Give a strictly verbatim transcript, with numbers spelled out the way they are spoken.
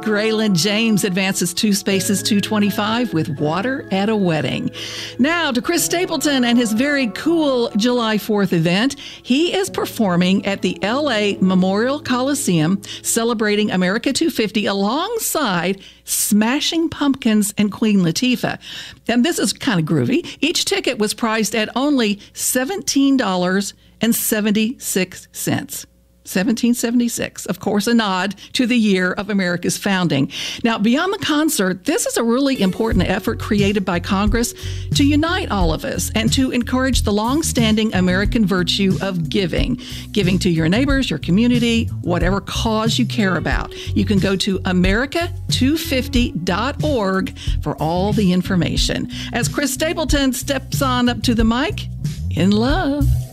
Graylin James advances two spaces to twenty-five with Water at a Wedding. Now to Chris Stapleton and his very cool July fourth event. He is performing at the L A Memorial Coliseum, celebrating America two fifty alongside Smashing Pumpkins and Queen Latifah. And this is kind of groovy. Each ticket was priced at only seventeen dollars and seventy-six cents. seventeen seventy-six, of course, a nod to the year of America's founding. Now, beyond the concert, this is a really important effort created by Congress to unite all of us and to encourage the long-standing American virtue of giving. Giving to your neighbors, your community, whatever cause you care about. You can go to America two fifty dot org for all the information. As Chris Stapleton steps on up to the mic, in love.